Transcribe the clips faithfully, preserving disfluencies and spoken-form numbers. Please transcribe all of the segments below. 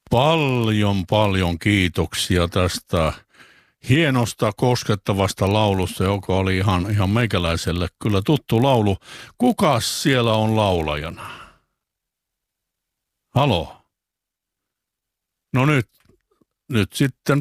Paljon, paljon kiitoksia tästä hienosta, koskettavasta laulusta, joka oli ihan, ihan meikäläiselle kyllä tuttu laulu. Kukas siellä on laulajana? Halo? No nyt, nyt sitten...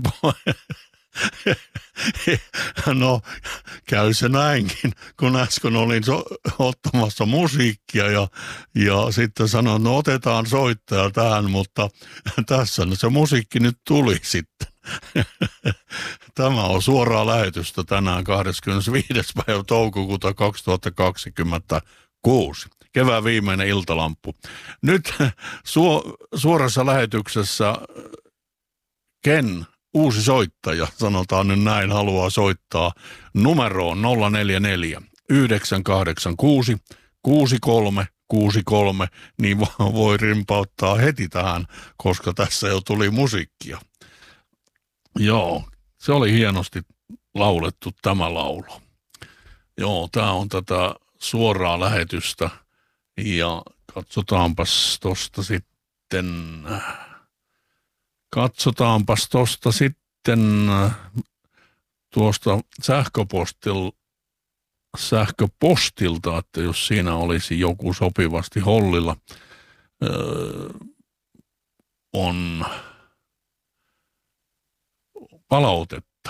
No, käy se näinkin, kun äsken olin so- ottamassa musiikkia ja, ja sitten sanoin, no otetaan soittaja tähän, mutta tässä se musiikki nyt tuli sitten. Tämä on suoraa lähetystä tänään kahdeskymmenesviides päivä toukokuuta kaksituhattakaksikymmentäkuusi. Kevään viimeinen iltalampu. Nyt su- suorassa lähetyksessä Ken, uusi soittaja, sanotaan nyt näin, haluaa soittaa numeroon nolla neljä neljä yhdeksän kahdeksan kuusi kuusi kolme kuusi kolme, niin voi rimpauttaa heti tähän, koska tässä jo tuli musiikkia. Joo, se oli hienosti laulettu tämä laulu. Joo, tämä on tätä suoraa lähetystä ja katsotaanpas tosta sitten... Katsotaanpas tuosta sitten tuosta sähköpostil, sähköpostilta, että jos siinä olisi joku sopivasti hollilla, öö, on palautetta,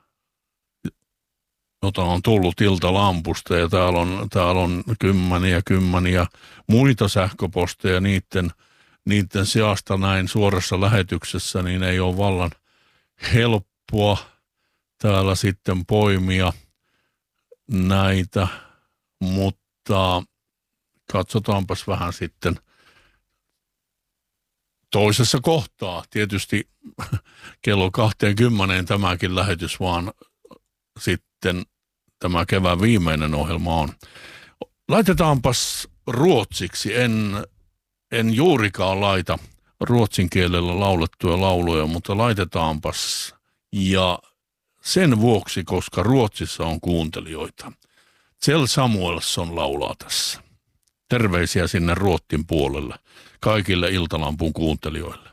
jota on tullut Iltalampusta ja täällä on, täällä on kymmeniä kymmeniä muita sähköposteja niiden Niiden sijasta näin suorassa lähetyksessä, niin ei ole vallan helppoa täällä sitten poimia näitä, mutta katsotaanpas vähän sitten toisessa kohtaa. Tietysti kello kaksikymmentä tämäkin lähetys, vaan sitten tämä kevään viimeinen ohjelma on. Laitetaanpas ruotsiksi, en... En juurikaan laita ruotsin kielellä laulettuja lauluja, mutta laitetaanpas. Ja sen vuoksi, koska Ruotsissa on kuuntelijoita. Kjell Samuelsson laulaa tässä. Terveisiä sinne Ruotsin puolelle kaikille Iltalampun kuuntelijoille.